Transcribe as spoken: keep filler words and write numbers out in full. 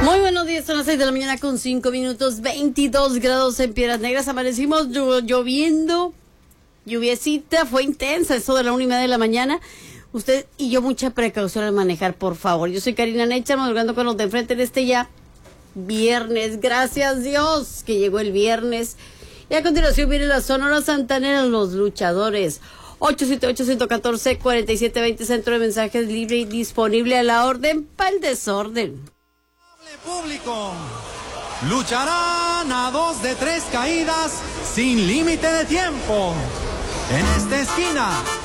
Muy buenos días, son las seis de la mañana con cinco minutos, veintidós grados en Piedras Negras. Amanecimos llo- lloviendo, lluviecita, fue intensa, eso de la una y media de la mañana. Usted y yo, mucha precaución al manejar, por favor. Yo soy Karina Necha, madrugando con los de enfrente en este ya viernes. Gracias Dios que llegó el viernes. Y a continuación viene la Sonora Santanera, los luchadores. ocho siete ocho, uno uno cuatro, cuatro siete dos cero, centro de mensajes libre y disponible a la orden para el desorden. Público, lucharán a dos de tres caídas sin límite de tiempo. En esta esquina